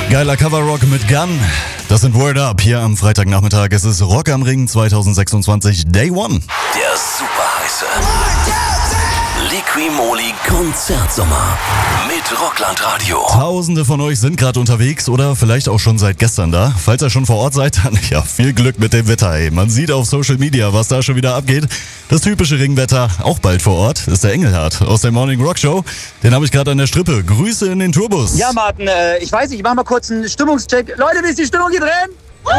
Geiler Coverrock mit Gun. Das sind Word Up hier am Freitagnachmittag. Es ist Rock am Ring 2026 Day One. Der superheiße Liqui-Moly Konzertsommer mit Rockland Radio. Tausende von euch sind gerade unterwegs oder vielleicht auch schon seit gestern da. Falls ihr schon vor Ort seid, dann ja, viel Glück mit dem Wetter. Ey. Man sieht auf Social Media, was da schon wieder abgeht. Das typische Ringwetter, auch bald vor Ort, ist der Engelhardt aus der Morning Rock Show. Den habe ich gerade an der Strippe. Grüße in den Tourbus. Ja, Martin, ich weiß nicht, ich mach mal kurz einen Stimmungscheck. Leute, wie ist die Stimmung hier drin?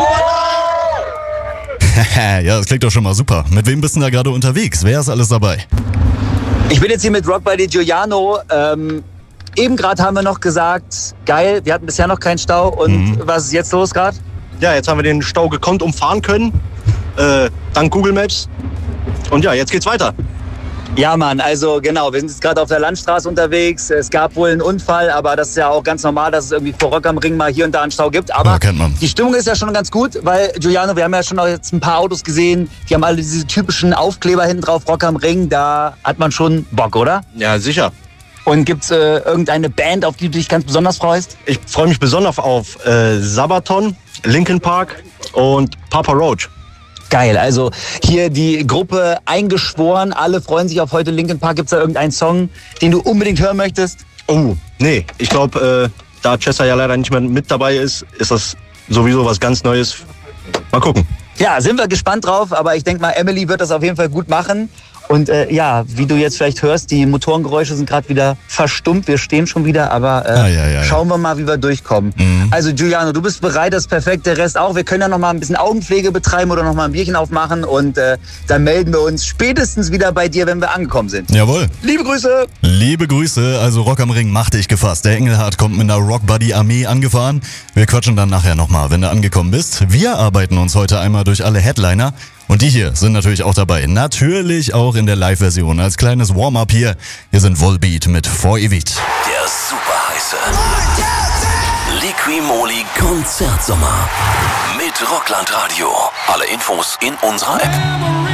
Ja, das klingt doch schon mal super. Mit wem bist du da gerade unterwegs? Wer ist alles dabei? Ich bin jetzt hier mit Rock Buddy Giuliano. Eben gerade haben wir noch gesagt, geil, wir hatten bisher noch keinen Stau. Und was ist jetzt los gerade? Ja, jetzt haben wir den Stau gekonnt umfahren können, dank Google Maps. Und ja, jetzt geht's weiter. Ja, Mann, also genau, wir sind jetzt gerade auf der Landstraße unterwegs. Es gab wohl einen Unfall, aber das ist ja auch ganz normal, dass es irgendwie vor Rock am Ring mal hier und da einen Stau gibt. Aber ja, kennt man. Die Stimmung ist ja schon ganz gut, weil, Giuliano, wir haben ja schon auch jetzt ein paar Autos gesehen, die haben alle diese typischen Aufkleber hinten drauf, Rock am Ring, da hat man schon Bock, oder? Ja, sicher. Und gibt's irgendeine Band, auf die du dich ganz besonders freust? Ich freue mich besonders auf Sabaton, Linkin Park und Papa Roach. Geil, also hier die Gruppe eingeschworen, alle freuen sich auf heute Linkin Park. Gibt's da irgendeinen Song, den du unbedingt hören möchtest? Oh, nee, ich glaube, da Chester ja leider nicht mehr mit dabei ist, ist das sowieso was ganz Neues. Mal gucken. Ja, sind wir gespannt drauf, aber ich denke mal, Emily wird das auf jeden Fall gut machen. Und ja, wie du jetzt vielleicht hörst, die Motorengeräusche sind gerade wieder verstummt. Wir stehen schon wieder, aber schauen wir mal, wie wir durchkommen. Also Giuliano, du bist bereit, das perfekte Rest auch. Wir können ja noch mal ein bisschen Augenpflege betreiben oder noch mal ein Bierchen aufmachen. Und dann melden wir uns spätestens wieder bei dir, wenn wir angekommen sind. Jawohl. Liebe Grüße. Liebe Grüße, also Rock am Ring, mach dich gefasst. Der Engelhardt kommt mit einer Rock Buddy Armee angefahren. Wir quatschen dann nachher nochmal, wenn du angekommen bist. Wir arbeiten uns heute einmal durch alle Headliner. Und die hier sind natürlich auch dabei. Natürlich auch in der Live-Version. Als kleines Warm-up hier. Hier sind Volbeat mit For Evit. Der superheiße Liqui-Moly Konzertsommer mit Rockland Radio. Alle Infos in unserer App.